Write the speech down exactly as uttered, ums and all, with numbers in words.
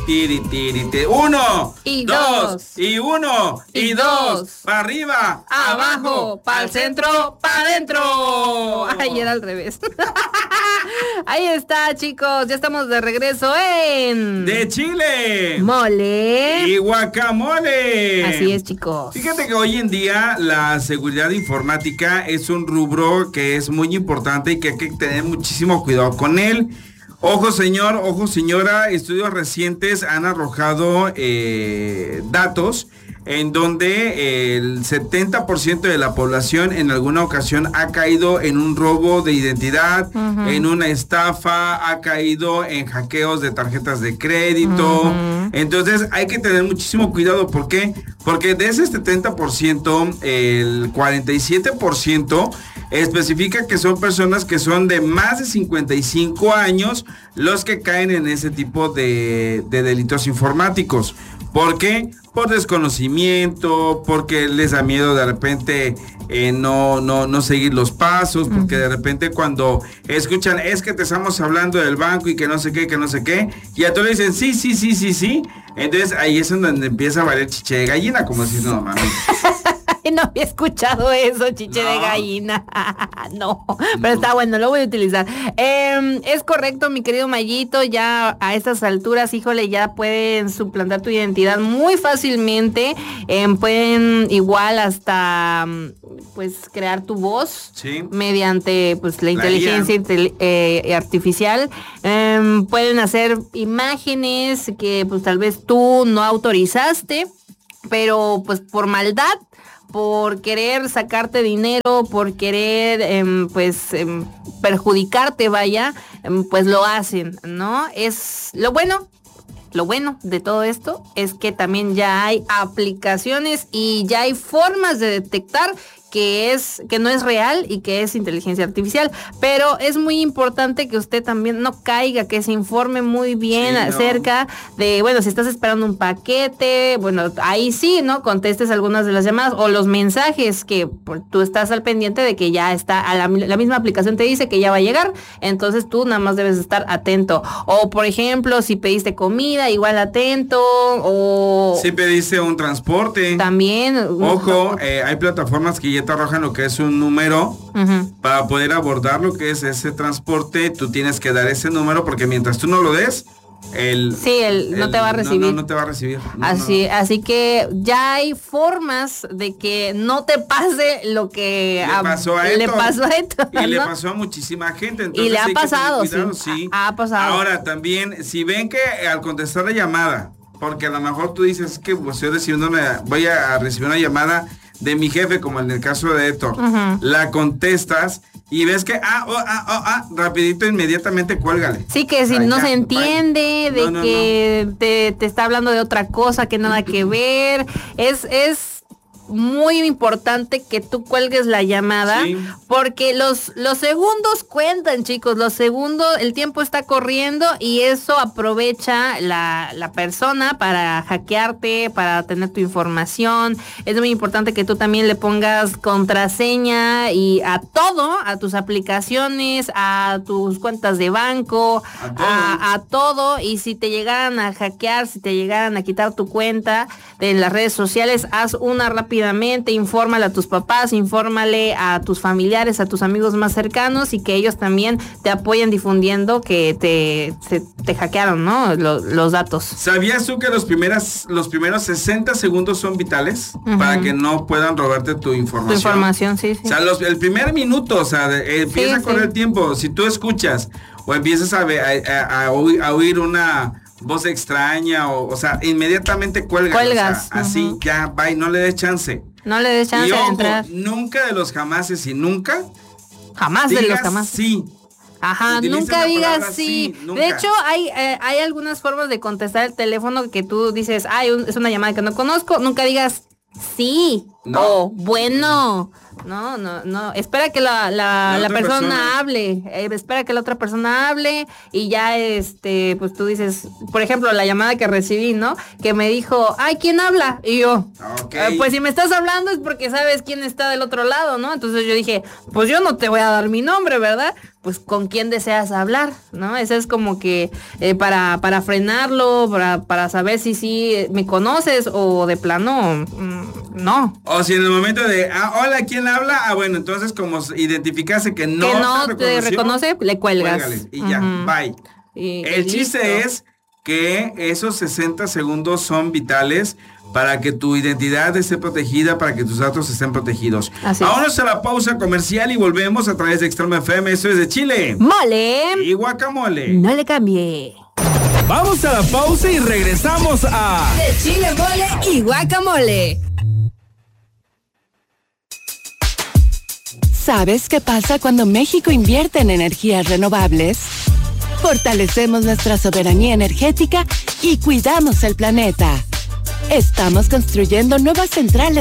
tiri, tiri, tiri. Uno, y dos, dos, y uno, y, y dos. dos. Para arriba, Abajo, para el centro, para adentro. Ay, era al revés. Ahí está, chicos. Ya estamos de regreso en... De Chile. Mole. Y guacamole. Así es, chicos. Fíjate que hoy en día la seguridad informática es un rubro que es muy importante y que hay que tener muchísimo cuidado con él. Ojo señor, ojo señora, estudios recientes han arrojado eh, datos en donde el setenta por ciento de la población en alguna ocasión ha caído en un robo de identidad, uh-huh. en una estafa, ha caído en hackeos de tarjetas de crédito. Uh-huh. Entonces hay que tener muchísimo cuidado. ¿Por qué? Porque de ese setenta por ciento, el cuarenta y siete por ciento especifica que son personas que son de más de cincuenta y cinco años los que caen en ese tipo de, de delitos informáticos. ¿Por qué? Por desconocimiento, porque les da miedo de repente eh, no, no, no seguir los pasos, porque de repente cuando escuchan, es que te estamos hablando del banco y que no sé qué, que no sé qué, y a todos le dicen, sí, sí, sí, sí, sí, entonces ahí es donde empieza a valer chiche de gallina, como decir, no, mami. No había escuchado eso, chiche no. de gallina. No, pero no. Está bueno, lo voy a utilizar. Eh, es correcto, mi querido Mayito, ya a estas alturas, híjole, ya pueden suplantar tu identidad muy fácilmente. Eh, pueden igual hasta, pues, crear tu voz, ¿sí? Mediante, pues, la, la inteligencia intel- eh, artificial. Eh, pueden hacer imágenes que, pues, tal vez tú no autorizaste, pero, pues, por maldad, por querer sacarte dinero, por querer, eh, pues, eh, perjudicarte, vaya, eh, pues lo hacen, ¿no? Es lo bueno, lo bueno de todo esto es que también ya hay aplicaciones y ya hay formas de detectar que es que no es real y que es inteligencia artificial, pero es muy importante que usted también no caiga, que se informe muy bien sí, acerca no. de, bueno, si estás esperando un paquete, bueno, ahí sí, ¿no? Contestes algunas de las llamadas o los mensajes que pues, tú estás al pendiente de que ya está, a la, la misma aplicación te dice que ya va a llegar, entonces tú nada más debes estar atento. O, por ejemplo, si pediste comida, igual atento, o... Si pediste un transporte. También. Ojo, eh, hay plataformas que ya te arrojan lo que es un número uh-huh. para poder abordar lo que es ese transporte. Tú tienes que dar ese número porque mientras tú no lo des, el sí, el, el no te va a recibir. No, no, no te va a recibir. No, así, no. así que ya hay formas de que no te pase lo que le pasó a, le pasó a esto, y ¿no? le pasó a muchísima gente. Entonces y le ha pasado, cuidado, sí. sí. Ha, ha pasado. Ahora también, si ven que al contestar la llamada, porque a lo mejor tú dices que pues, estoy recibiendo una, voy a recibir una llamada de mi jefe, como en el caso de Héctor, uh-huh. la contestas y ves que, ah, oh, ah, oh, ah, rapidito, inmediatamente cuélgale. Sí, que si Ay, no ya, se entiende, bye. de no, no, que no. Te, te está hablando de otra cosa que nada que ver, es, es muy importante que tú cuelgues la llamada, sí. porque los, los segundos cuentan, chicos, los segundos, el tiempo está corriendo y eso aprovecha la, la persona para hackearte, para tener tu información. Es muy importante que tú también le pongas contraseña y a todo, a tus aplicaciones, a tus cuentas de banco, a todo, a, a todo. Y si te llegaran a hackear, si te llegaran a quitar tu cuenta de las redes sociales, haz una rápida infórmale a tus papás, infórmale a tus familiares, a tus amigos más cercanos y que ellos también te apoyen difundiendo que te, te, te hackearon, ¿no? Los, los datos. ¿Sabías tú que los, primeras, los primeros sesenta segundos son vitales uh-huh. para que no puedan robarte tu información? Tu información, sí, sí. O sea, los, el primer minuto, o sea, de, empieza sí, a correr sí. el tiempo. Si tú escuchas o empiezas a, a, a, a, oír, a oír una voz extraña, o, o sea, inmediatamente cuelgas. Cuelgas. O sea, uh-huh. Así, ya, bye, no le des chance. No le des chance y ojo, de entrar. Nunca de los jamases y nunca. Jamás de los jamás. Sí. Ajá, Utiliza nunca digas sí. sí nunca. De hecho, hay eh, hay algunas formas de contestar el teléfono que tú dices, ay, un, es una llamada que no conozco. Nunca digas sí. No. Oh, bueno. No, no, no. Espera que la, la, la, la persona, persona hable. Eh, espera que la otra persona hable y ya, este, pues tú dices, por ejemplo, la llamada que recibí, ¿no? Que me dijo, ay, ¿quién habla? Y yo, okay. eh, pues si me estás hablando es porque sabes quién está del otro lado, ¿no? Entonces yo dije, pues yo no te voy a dar mi nombre, ¿verdad? Pues con quién deseas hablar, ¿no? Ese es como que eh, para, para frenarlo, para, para saber si sí me conoces o de plano, mmm, no. O si en el momento de, ah, hola, ¿quién habla? Ah, bueno, entonces como identificase que no, que no te, te reconoce, le cuelgas. Cuélgale, y ya, uh-huh. Bye. Y, el y chiste listo. Es que esos sesenta segundos son vitales para que tu identidad esté protegida, para que tus datos estén protegidos. Vámonos a la pausa comercial y volvemos a través de Extreme F M. Esto es de Chile, mole y guacamole. No le cambie. Vamos a la pausa y regresamos a De Chile, mole y guacamole. ¿Sabes qué pasa cuando México invierte en energías renovables? Fortalecemos nuestra soberanía energética y cuidamos el planeta. Estamos construyendo nuevas centrales